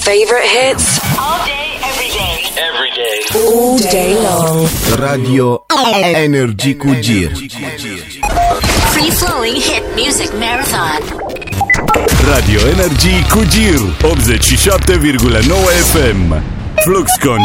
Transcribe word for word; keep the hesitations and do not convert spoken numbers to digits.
favorite hits all day, every day. Every day. all day long. Radio Energy cu Gir. Free flowing hit music marathon. Radio Energy cu Gir optzeci și șapte virgulă nouă F M. Flux Control.